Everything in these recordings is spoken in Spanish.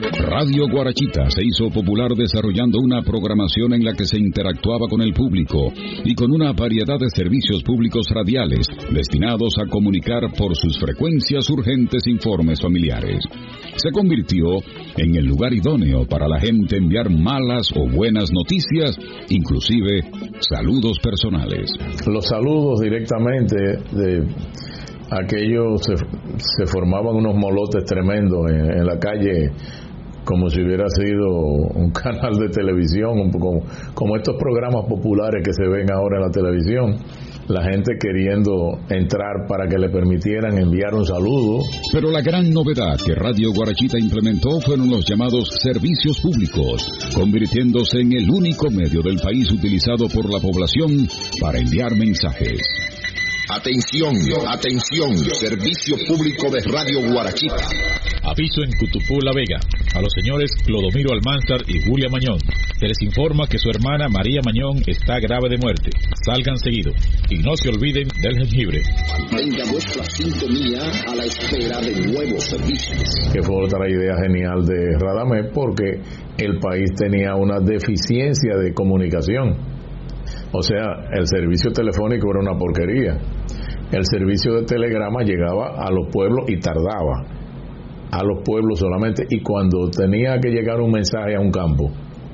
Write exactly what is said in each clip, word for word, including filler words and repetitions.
Radio Guarachita se hizo popular desarrollando una programación en la que se interactuaba con el público y con una variedad de servicios públicos radiales destinados a comunicar por sus frecuencias urgentes informes familiares. Se convirtió en el lugar idóneo para la gente enviar malas o buenas noticias, inclusive saludos personales. Los saludos directamente de aquellos se, se formaban unos molotes tremendos en, en la calle, como si hubiera sido un canal de televisión, como, como estos programas populares que se ven ahora en la televisión. La gente queriendo entrar para que le permitieran enviar un saludo. Pero la gran novedad que Radio Guarachita implementó fueron los llamados servicios públicos, convirtiéndose en el único medio del país utilizado por la población para enviar mensajes. Atención, atención, servicio público de Radio Guarachita. Aviso en Cutupú, La Vega, a los señores Clodomiro Almanzar y Julia Mañón. Se les informa que su hermana María Mañón está grave de muerte. Salgan seguido y no se olviden del jengibre. Mantenga vuestra sintonía a la espera de nuevos servicios. Que fue otra idea genial de Radamés, porque el país tenía una deficiencia de comunicación. O sea, el servicio telefónico era una porquería. El servicio de telegrama llegaba a los pueblos y tardaba. A los pueblos solamente. Y cuando tenía que llegar un mensaje a un campo,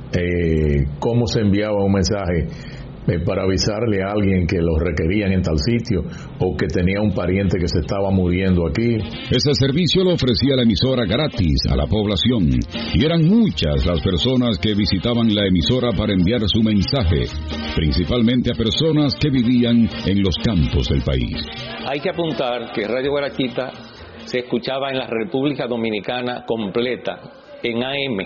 eh, ¿cómo se enviaba un mensaje? Eh, para avisarle a alguien que lo requerían en tal sitio, o que tenía un pariente que se estaba muriendo aquí. Ese servicio lo ofrecía la emisora gratis a la población, y eran muchas las personas que visitaban la emisora para enviar su mensaje, principalmente a personas que vivían en los campos del país. Hay que apuntar que Radio Guarachita se escuchaba en la República Dominicana completa, en A M,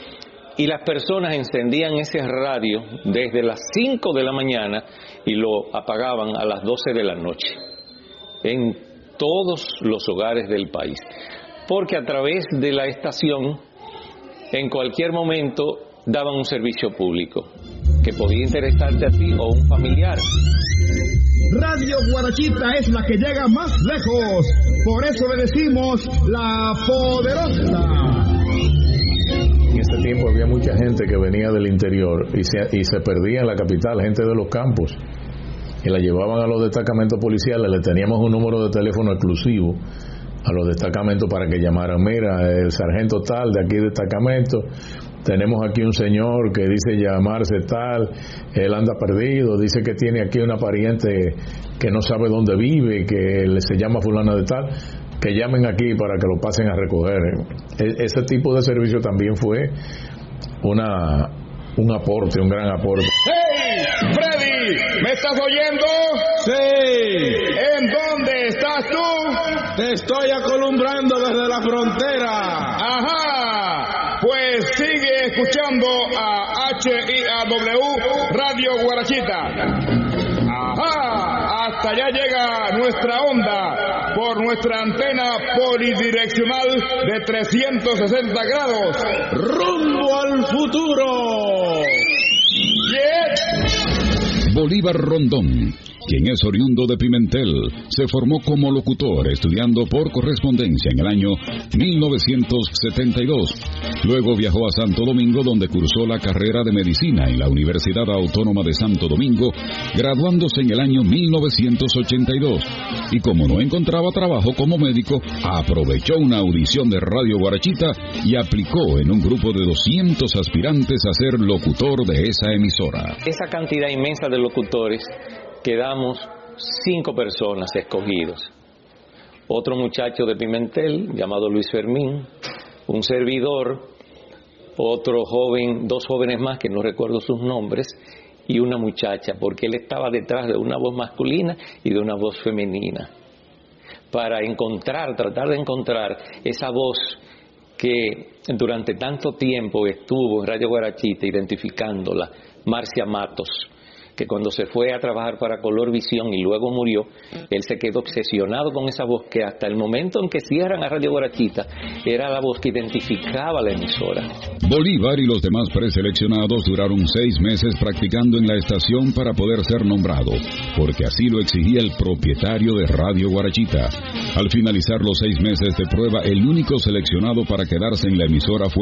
y las personas encendían ese radio desde las cinco de la mañana y lo apagaban a las doce de la noche, en todos los hogares del país, porque a través de la estación, en cualquier momento, daban un servicio público, que podía interesarte a ti o un familiar. Radio Guarachita es la que llega más lejos, por eso le decimos la poderosa. En ese tiempo había mucha gente que venía del interior y se, y se perdía en la capital, gente de los campos, y la llevaban a los destacamentos policiales. Le teníamos un número de teléfono exclusivo a los destacamentos para que llamaran. Mira, el sargento tal de aquí destacamento, tenemos aquí un señor que dice llamarse tal, él anda perdido, dice que tiene aquí una pariente que no sabe dónde vive, que se llama fulana de tal, que llamen aquí para que lo pasen a recoger. Ese tipo de servicio también fue una un aporte, un gran aporte. ¡Hey! ¡Freddy! ¿Me estás oyendo? Sí. ¿En dónde estás tú? Te estoy acolumbrando desde la frontera. Ajá. Pues sigue escuchando a H I A W Radio Guarachita. Ajá. Hasta allá llega nuestra onda por nuestra antena polidireccional de trescientos sesenta grados. ¡Rumbo al futuro! Yeah. Bolívar Rondón, quien es oriundo de Pimentel, se formó como locutor estudiando por correspondencia en el año mil novecientos setenta y dos. Luego viajó a Santo Domingo, donde cursó la carrera de medicina en la Universidad Autónoma de Santo Domingo, graduándose en el año mil novecientos ochenta y dos. Y como no encontraba trabajo como médico, aprovechó una audición de Radio Guarachita y aplicó en un grupo de doscientos aspirantes a ser locutor de esa emisora. Esa cantidad inmensa de locutores, quedamos cinco personas escogidos. Otro muchacho de Pimentel, llamado Luis Fermín, un servidor, otro joven, dos jóvenes más que no recuerdo sus nombres, y una muchacha, porque él estaba detrás de una voz masculina y de una voz femenina, para encontrar, tratar de encontrar esa voz que durante tanto tiempo estuvo en Radio Guarachita identificándola, Marcia Matos, que cuando se fue a trabajar para Color Visión y luego murió, él se quedó obsesionado con esa voz que hasta el momento en que cierran a Radio Guarachita era la voz que identificaba la emisora. Bolívar y los demás preseleccionados duraron seis meses practicando en la estación para poder ser nombrado, porque así lo exigía el propietario de Radio Guarachita. Al finalizar los seis meses de prueba, el único seleccionado para quedarse en la emisora fue